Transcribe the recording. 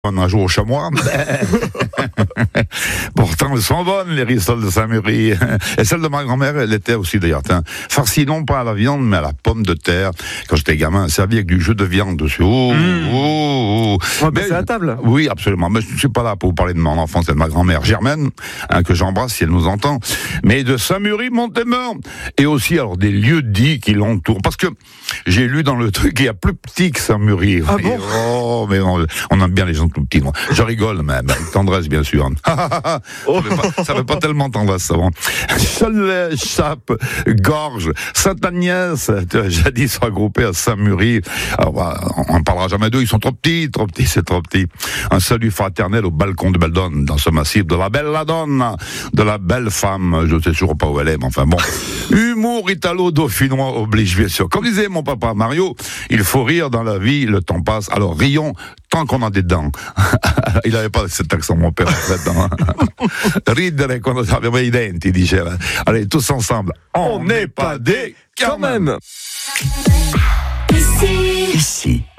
On a joué au chamois. Pourtant, elles sont bonnes, les rissoles de Saint-Mury. Et celle de ma grand-mère, elle était aussi d'ailleurs. Farcie non pas à la viande, mais à la pomme de terre. Quand j'étais gamin, servi avec du jus de viande dessus. On va passer à la table. Oui, absolument. Mais je ne suis pas là pour vous parler de mon enfance et de ma grand-mère Germaine, que j'embrasse si elle nous entend. Mais de Saint-Mury, Montémort. Et aussi, alors, des lieux dits qui l'entourent. Parce que j'ai lu dans le truc qu'il y a plus petit que Saint-Mury. Ah bon? Oh, mais on aime bien les gens tout petits. Moi. Je rigole même, avec tendresse bien sûr. Ça fait pas tellement tendresse, ça va. Cholet, Chape, Gorge, Sainte-Agnès, jadis regroupés à Saint-Mury. Alors, on ne parlera jamais d'eux, ils sont trop petits, c'est trop petit. Un salut fraternel au balcon de Beldonne, dans ce massif de la bella donna, de la belle femme, je ne sais toujours pas où elle est, mais enfin bon. Humour italo-dauphinois oblige, bien sûr. Comme disait mon papa Mario, il faut rire dans la vie, le temps passe, alors rions tant qu'on a des dents. Il n'avait pas cet accent, mon père, en fait. Ridere quando abbiamo i denti, diceva. Allez, tous ensemble. On n'est pas des quand même. Ici.